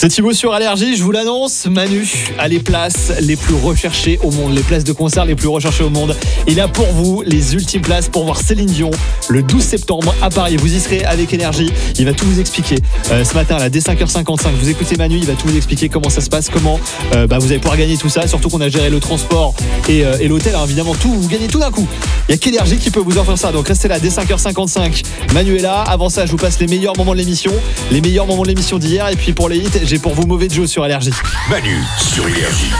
C'est Thibaut sur Allergie, je vous l'annonce, Manu a les places les plus recherchées au monde, les places de concert les plus recherchées au monde. Il a pour vous les ultimes places pour voir Céline Dion le 12 septembre à Paris. Vous y serez avec Énergie, il va tout vous expliquer. Ce matin là, dès 5h55, vous écoutez Manu, il va tout vous expliquer comment ça se passe, comment vous allez pouvoir gagner tout ça, surtout qu'on a géré le transport et l'hôtel, alors évidemment tout, vous gagnez tout d'un coup. Il n'y a qu'Énergie qui peut vous offrir ça, donc restez là dès 5h55. Manu est là, avant ça je vous passe les meilleurs moments de l'émission d'hier, et puis pour les hits, j'ai pour vous Mauvais Joe sur Allergie. Manu sur Énergie.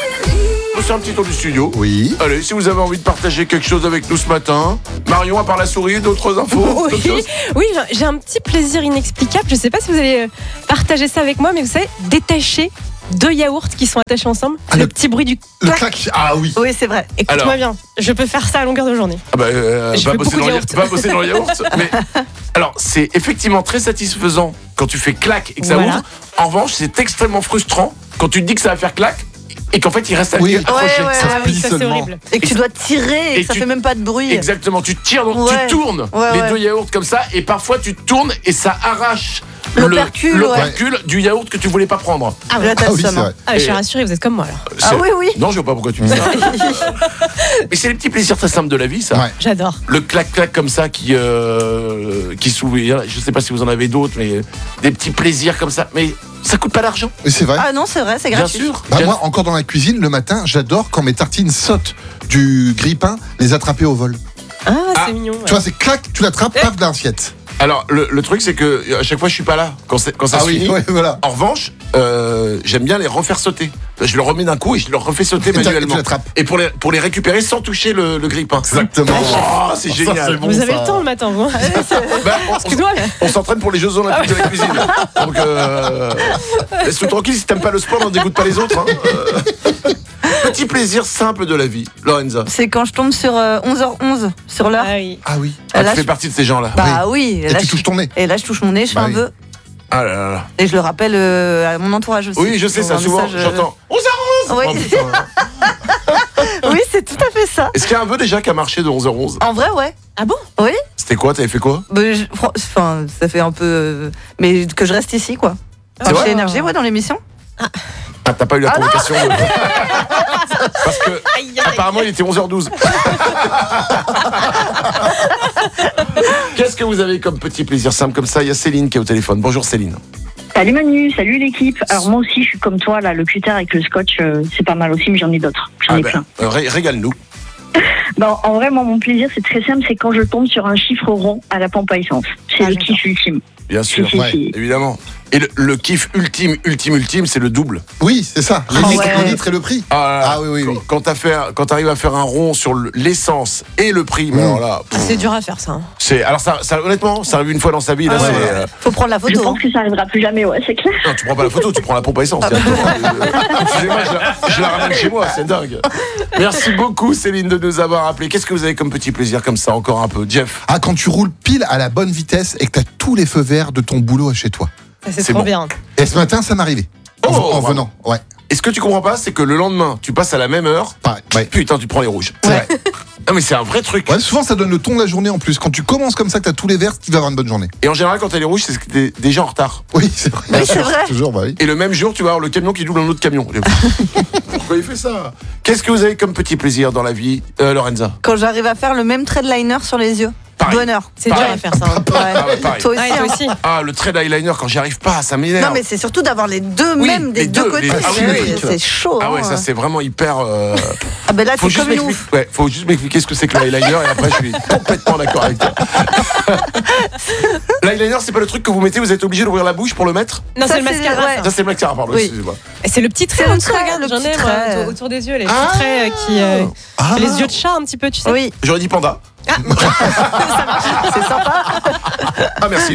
On fait un petit tour du studio. Oui. Allez, si vous avez envie de partager quelque chose avec nous ce matin. Marion, à part la souris, d'autres infos? Oui, j'ai un petit plaisir inexplicable. Je ne sais pas si vous allez partager ça avec moi, mais vous savez, détacher deux yaourts qui sont attachés ensemble. Le petit bruit du Le clac. clac. Ah oui. Oui, c'est vrai. Écoute-moi bien, je peux faire ça à longueur de journée. Va bosser dans le yaourt. Mais alors, c'est effectivement très satisfaisant quand tu fais clac et que ça ouvre. En revanche, c'est extrêmement frustrant quand tu te dis que ça va faire clac et qu'en fait il reste à accroché. Ça c'est horrible. Et que tu dois tirer et que ça fait même pas de bruit. Exactement, tu tires, donc tu tournes les deux yaourts comme ça, et parfois tu tournes et ça arrache l'opercule du yaourt que tu voulais pas prendre. Ah oui, c'est vrai. je suis rassurée, vous êtes comme moi alors. Oui. Non, je vois pas pourquoi tu dis ça. Mais c'est les petits plaisirs très simples de la vie, ça. Ouais. J'adore. Le clac-clac comme ça qui s'ouvre. Je sais pas si vous en avez d'autres, mais des petits plaisirs comme ça. Mais ça coûte pas d'argent. Oui, c'est vrai. Ah non, c'est vrai, c'est gratuit. Bien sûr. Moi, encore dans la cuisine, le matin, j'adore quand mes tartines sautent du grille-pain, les attraper au vol. C'est mignon. Tu vois, c'est clac, tu l'attrapes, paf, dans l'assiette. Alors, le truc, c'est que à chaque fois, je suis pas là quand ça se finit. Voilà. En revanche, j'aime bien les refaire sauter. Je le remets d'un coup et je le refais sauter manuellement. Et pour les récupérer sans toucher le grille-pain. Exactement. Oh, c'est génial. Ça, c'est bon, Vous avez ça. le temps le matin, vous. Excuse-moi. On s'entraîne pour les Jeux Olympiques de la cuisine. Donc, laisse-nous tranquille, si t'aimes pas le sport, n'en dégoûte pas les autres. Petit plaisir simple de la vie, Lorenza. C'est quand je tombe sur 11h11 sur l'heure. Ah oui. Tu fais partie de ces gens-là. Bah oui. Et tu touches ton nez. Et là, je touche mon nez, je fais un vœu. Ah là là. Et je le rappelle à mon entourage aussi. Oui, je sais ça, souvent, j'entends 11h11. Oui. Oh, putain. Oui, c'est tout à fait ça. Est-ce qu'il y a un vœu déjà qui a marché de 11h11? En vrai, ouais. Ah bon? Oui. C'était quoi? T'avais fait quoi? Enfin, ça fait un peu... mais que je reste ici, quoi. C'est vrai? Chez Énergie, dans l'émission. Ah, t'as pas eu la convocation Parce que apparemment il était 11h12. Qu'est-ce que vous avez comme petit plaisir simple comme ça? Il y a Céline qui est au téléphone. Bonjour Céline. Salut Manu, salut l'équipe. Alors moi aussi je suis comme toi là, le cutter avec le scotch c'est pas mal aussi, mais j'en ai d'autres. J'en ai plein. Régale-nous. En vrai, moi, mon plaisir c'est très simple, c'est quand je tombe sur un chiffre rond à la pompe à essence. C'est le kiff ultime. Bien sûr, évidemment. Et le kiff ultime, c'est le double. Oui, c'est ça. Le litre et le prix. Oui. Quand t'arrives à faire un rond sur l'essence et le prix, alors là, c'est dur à faire ça. Alors ça, honnêtement, ça arrive une fois dans sa vie. Là, faut prendre la photo. Je pense que ça arrivera plus jamais, c'est clair. Non, tu prends pas la photo, tu prends la pompe à essence. Excusez-moi, je la ramène chez moi, c'est dingue. Merci beaucoup Céline de nous avoir appelé. Qu'est-ce que vous avez comme petit plaisir comme ça, encore un peu, Jeff? Quand tu roules pile à la bonne vitesse et que t'as tous les feux verts de ton boulot chez toi. C'est trop bien. Et ce matin, ça m'est arrivé. En venant, ouais. Et ce que tu comprends pas, c'est que le lendemain, tu passes à la même heure. Ouais. Putain, tu prends les rouges. C'est vrai. Non, mais c'est un vrai truc. Ouais, souvent, ça donne le ton de la journée en plus. Quand tu commences comme ça, que t'as tous les verts, tu vas avoir une bonne journée. Et en général, quand t'as les rouges, c'est que t'es déjà en retard. Oui, c'est vrai. Oui, c'est vrai. Toujours, oui. Et le même jour, tu vas avoir le camion qui double un autre camion. Pourquoi il fait ça? Qu'est-ce que vous avez comme petit plaisir dans la vie, Lorenza? Quand j'arrive à faire le même trait de liner sur les yeux. Pareil. Bonheur. C'est dur à faire ça. Pareil. Toi aussi. Toi aussi. Le trait d'eyeliner, quand j'y arrive pas, ça m'énerve. Non, mais c'est surtout d'avoir les deux des deux côtés. C'est chaud. Ah ouais, ça c'est vraiment hyper. Ah ben là, c'est comme une ouf. Ouais, faut juste m'expliquer ce que c'est que l'eyeliner et après je suis complètement d'accord avec toi. L'eyeliner, c'est pas le truc que vous mettez, vous êtes obligé d'ouvrir la bouche pour le mettre? Non, c'est le mascara. Ça c'est le mascara, pardon, excusez-moi. C'est le petit trait, regarde, j'en ai autour des yeux, les petits traits qui. Les yeux de chat un petit peu, tu sais. Oui. J'aurais dit panda. C'est sympa. Ah merci.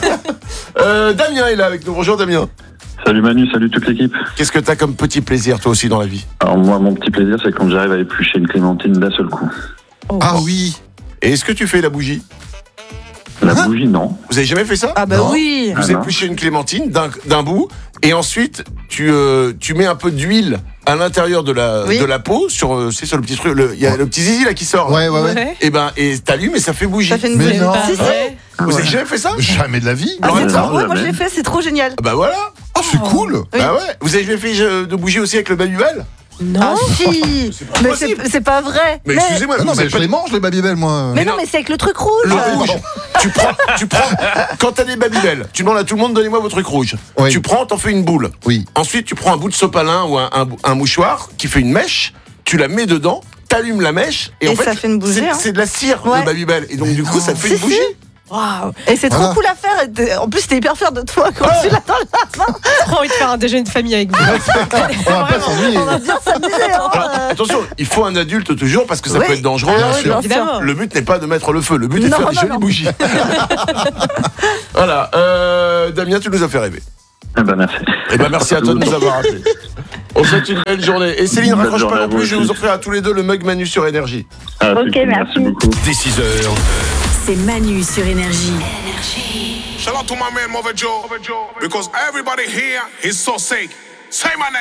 Damien est là avec nous. Bonjour Damien. Salut Manu, salut toute l'équipe. Qu'est-ce que t'as comme petit plaisir toi aussi dans la vie? Alors moi, mon petit plaisir, c'est quand j'arrive à éplucher une clémentine d'un seul coup. Ah oui. Et est-ce que tu fais la bougie? La bougie, non. Vous avez jamais fait ça? Ah bah Non. oui. Vous épluchez une clémentine d'un bout et ensuite tu mets un peu d'huile à l'intérieur de la peau sur le petit truc, il y a le petit zizi là qui sort. Ouais. Et t'allumes et ça fait bougie. Ça fait une Mais bougie. non. Si, si. Vous avez jamais fait ça? Jamais de la vie. Ah, Non, c'est trop... jamais. moi je l'ai fait, c'est trop génial. Bah voilà. Oh, c'est cool. Bah ouais. Vous avez jamais fait de bougie aussi avec le Babybel? Non. Ah si. Mais c'est pas vrai. Mais excusez-moi, Non, vous mais avez je les mange, les Babybel, moi. Mais non, mais c'est avec le truc rouge. Le rouge. Tu prends. Quand t'as des Babybel, tu demandes à tout le monde, donnez-moi votre truc rouge. Oui. Tu prends, t'en fais une boule. Oui. Ensuite, tu prends un bout de sopalin ou un mouchoir qui fait une mèche. Tu la mets dedans, t'allumes la mèche et en fait, ça fait une bougie. c'est de la cire, Ouais. le Babybel. Et donc du coup, ça fait Si, une bougie. Waouh. Et c'est Voilà. trop cool à faire. En plus, t'es hyper fier de toi quand tu l'as dans la main. Trop envie de faire un déjeuner de famille avec vous. On va pas s'ennuyer. On va bien s'amuser. Alors, attention, il faut un adulte toujours parce que ça Oui. peut être dangereux. Ah oui, sûr. bien Évidemment. Le but n'est pas de mettre le feu, le but est de Non, faire des non, jolies non. bougies. Voilà, Damien, tu nous as fait rêver. Eh ben, merci. Eh ben merci à toi de nous avoir appelés. On souhaite une belle journée. Et Céline, Bonne raccroche journée pas à non vous plus, je vais aussi. vous offrir à tous les deux le mug Manu sur Énergie. Ah, Ok, c'est cool, merci. beaucoup. Dès 6h, C'est Manu sur Énergie. Shout out to my man Mother Joe, because everybody here is so sick. Say my name.